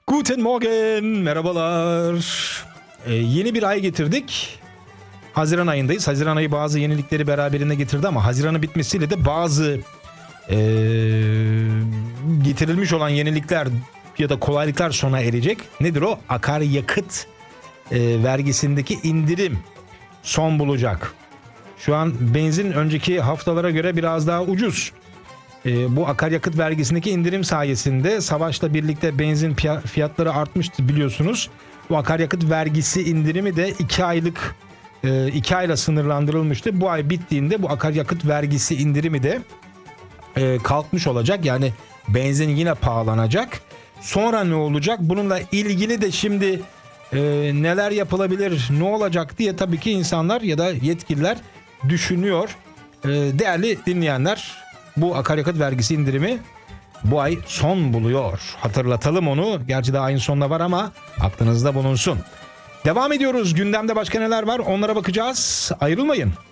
Guten Morgen, merhabalar. Yeni bir ay getirdik. Haziran ayındayız. Haziran ayı bazı yenilikleri beraberinde getirdi ama Haziran'ın bitmesiyle de bazı getirilmiş olan yenilikler ya da kolaylıklar sona erecek. Nedir o? Akaryakıt vergisindeki indirim son bulacak. Şu an benzin önceki haftalara göre biraz daha ucuz. Bu akaryakıt vergisindeki indirim sayesinde savaşla birlikte benzin fiyatları artmıştı biliyorsunuz. Bu akaryakıt vergisi indirimi de 2 ayla sınırlandırılmıştı. Bu ay bittiğinde bu akaryakıt vergisi indirimi de kalkmış olacak. Yani benzin yine pahalanacak. Sonra ne olacak? Bununla ilgili de şimdi neler yapılabilir, ne olacak diye tabii ki insanlar ya da yetkililer düşünüyor. Değerli dinleyenler, bu akaryakıt vergisi indirimi bu ay son buluyor. Hatırlatalım onu. Gerçi daha ayın sonunda var ama aklınızda bulunsun. Devam ediyoruz. Gündemde başka neler var? Onlara bakacağız. Ayrılmayın.